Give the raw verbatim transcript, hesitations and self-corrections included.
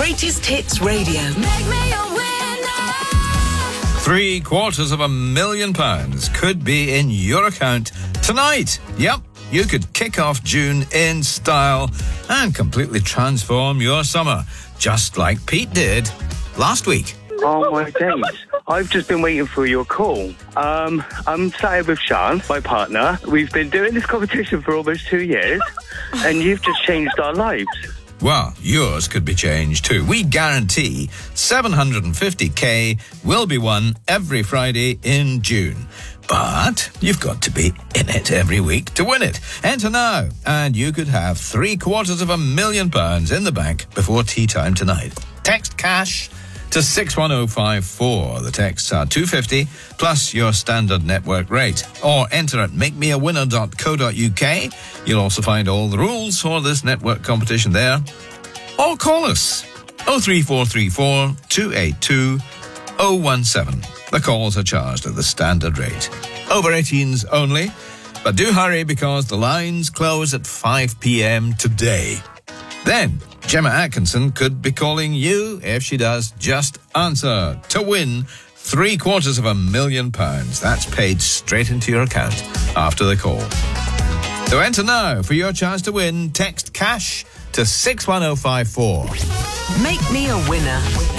Greatest Hits Radio. Make me a winner. Three quarters of a million pounds could be in your account tonight. Yep, you could kick off June in style and completely transform your summer, just like Pete did last week. Oh, my days. I've just been waiting for your call. Um, I'm sat here with Sean, my partner. We've been doing this competition for almost two years, and you've just changed our lives. Well, yours could be changed too. We guarantee seven hundred fifty k will be won every Friday in June. But you've got to be in it every week to win it. Enter now, and you could have three quarters of a million pounds in the bank before tea time tonight. Text cash to six one oh five four. The texts are two fifty plus your standard network rate. Or enter at make me a winner dot co dot uk. You'll also find all the rules for this network competition there. Or call us oh three four three four, two eight two, oh one seven. The calls are charged at the standard rate. Over eighteens only. But do hurry because the lines close at five p.m. today. Then Gemma Atkinson could be calling you. If she does, just answer to win three quarters of a million pounds. That's paid straight into your account after the call. So enter now for your chance to win. Text cash to six one oh five four. Make me a winner.